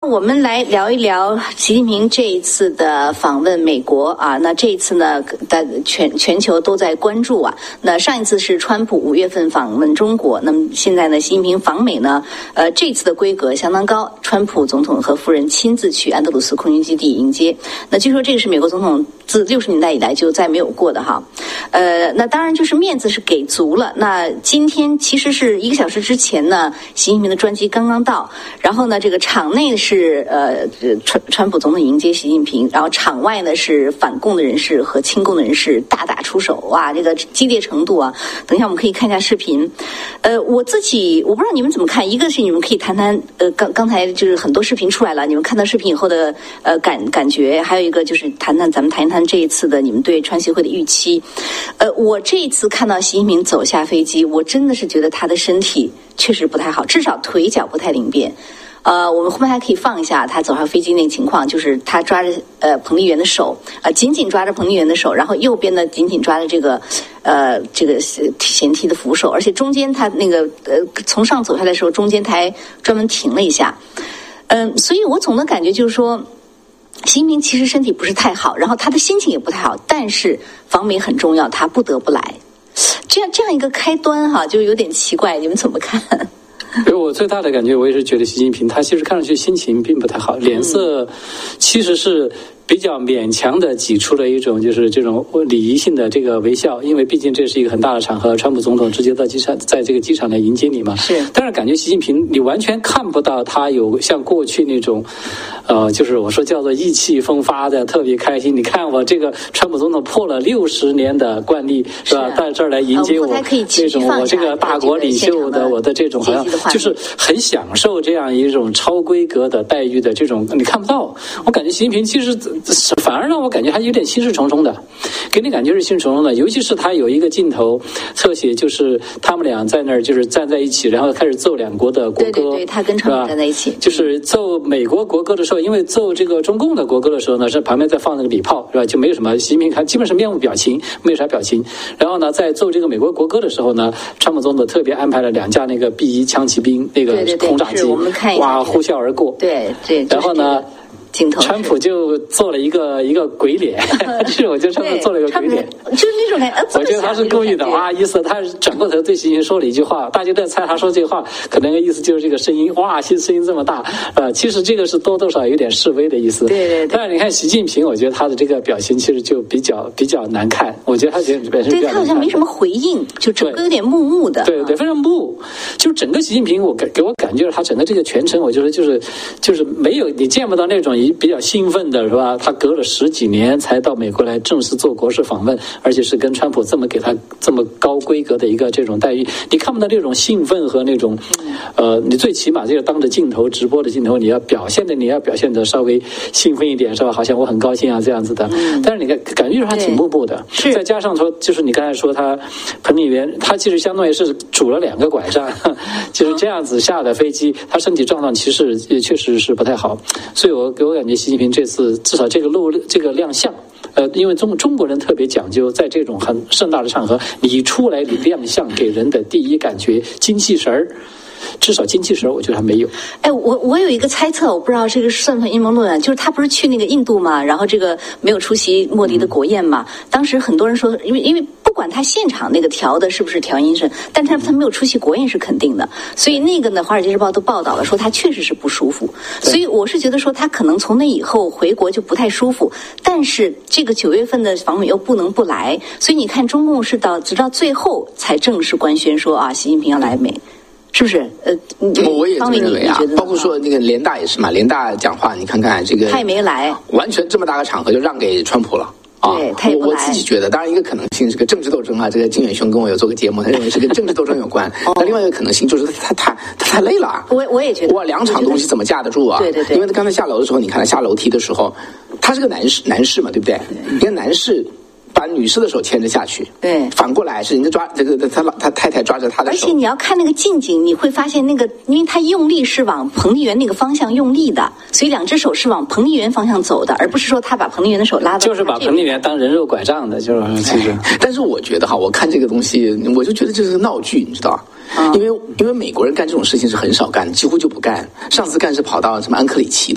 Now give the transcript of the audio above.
我们来聊一聊习近平这一次的访问美国啊。那这一次呢，全球都在关注啊。那上一次是川普5月份访问中国，那么现在呢，习近平访美呢，这次的规格相当高，川普总统和夫人亲自去安德鲁斯空军基地迎接。那据说这个是美国总统自60年代以来就再没有过的哈。那当然就是面子是给足了。那今天其实是1个小时之前呢，习近平的专机刚刚到，然后呢，这个场内是川普总统迎接习近平，然后场外呢是反共的人士和亲共的人士大打出手，哇，这个激烈程度啊！等一下我们可以看一下视频。我不知道你们怎么看，一个是你们可以谈谈刚才就是很多视频出来了，你们看到视频以后的感觉，还有一个就是咱们谈一谈这一次的你们对川习会的预期。我这一次看到习近平走下飞机，我真的是觉得他的身体确实不太好，至少腿脚不太灵便。我们后面还可以放一下他走上飞机那个情况，就是他抓着彭丽媛的手，紧紧抓着彭丽媛的手，然后右边呢紧紧抓着这个舷梯的扶手，而且中间他那个从上走下来的时候，中间他还专门停了一下。所以我总的感觉就是说，习近平其实身体不是太好，然后他的心情也不太好，但是访美很重要，他不得不来。这样一个开端哈，就有点奇怪，你们怎么看？ 我最大的感觉，我也是觉得习近平他其实看上去心情并不太好，脸色其实是比较勉强的挤出了一种就是这种礼仪性的这个微笑，因为毕竟这是一个很大的场合，川普总统直接到机场，在这个机场来迎接你嘛。是。但是感觉习近平你完全看不到他有像过去那种，就是我说叫做意气风发的特别开心。你看我这个川普总统破了60年的惯例，是吧？到这儿来迎接我，这种我这个大国领袖的我的这种好像就是很享受这样一种超规格的待遇的这种，你看不到。我感觉习近平其实反而让我感觉还有点心事重重的，给你感觉是心事重重的。尤其是他有一个镜头特写，就是他们俩在那儿就是站在一起，然后开始奏两国的国歌。 对，他跟川普站在一起， 就是奏美国国歌的时候，因为奏这个中共的国歌的时候呢，是旁边在放那个礼炮，是吧？就没有什么习近平看基本上面无表情，没有啥表情。然后呢，在奏这个美国国歌的时候呢，川普总统特别安排了2架那个 B-1枪骑兵那个轰炸机，哇，呼啸而过。 对， 然后呢？ 镜头， 川普就做了一个鬼脸，是我觉得川普做了一个鬼脸， 就是那种感觉。 我觉得他是故意的啊，意思他转过头对习近平说了一句话，大家都在猜他说这个话，可能意思就是这个声音，哇，声音这么大，其实这个是多少有点示威的意思。对。但是你看习近平，我觉得他的这个表情其实就比较难看，我觉得他本身比较难看。 对，他好像没什么回应，就整个有点木木的。 对，非常木。就是整个习近平，给我感觉他整个这个全程，我觉得就是没有你见不到那种比较兴奋的是吧？他隔了10几年才到美国来正式做国事访问，而且是跟川普给他这么高规格的一个这种待遇，你看不到这种兴奋和那种，你最起码这个当着镜头直播的镜头，你要表现的稍微兴奋一点是吧？好像我很高兴啊这样子的。但是你感觉他挺木木的，再加上说就是你刚才说他彭丽媛，他其实相当于是拄了2个拐杖，就是这样子下的飞机，他身体状况其实也确实是不太好，所以给我感觉习近平这次至少这个亮相，因为中国人特别讲究，在这种很盛大的场合，你出来你亮相，给人的第一感觉精气神儿。至少精气神我觉得还没有。 我有一个猜测，我不知道这个算不算阴谋论啊，就是他不是去那个印度嘛，然后这个没有出席莫迪的国宴嘛，当时很多人说，因为不管他现场那个调的是不是调音声，但他没有出席国宴是肯定的，所以那个呢，《华尔街日报》都报道了，说他确实是不舒服，所以我是觉得说他可能从那以后回国就不太舒服，但是这个9月份的访美又不能不来，所以你看中共是直到最后才正式官宣说啊，习近平要来美。是不是？ 我也这么认为啊。包括说那个联大也是嘛，联大讲话，你看看这个， 他也没来， 完全这么大个场合就让给川普了。 对，他也不来。 我自己觉得，当然一个可能性是个政治斗争啊。这个金远兄跟我有做个节目，他认为是跟政治斗争有关。那另外一个可能性就是他太累了。 我也觉得。 哇，2场东西怎么架得住啊？ 对。 因为他刚才下楼的时候，你看他下楼梯的时候，他是个男士嘛，对不对？一个男士。把女士的手牵着下去，对，反过来是人家抓这个他太太抓着他的手， 而且你要看那个近景，你会发现那个，因为他用力是往彭丽媛那个方向用力的，所以2只手是往彭丽媛方向走的，而不是说他把彭丽媛的手拉到， 就是把彭丽媛当人肉拐杖的，就是其实。 但是我觉得哈，我看这个东西，我就觉得这是个闹剧，你知道。因为美国人干这种事情是很少干，几乎就不干。上次干是跑到什么安克里奇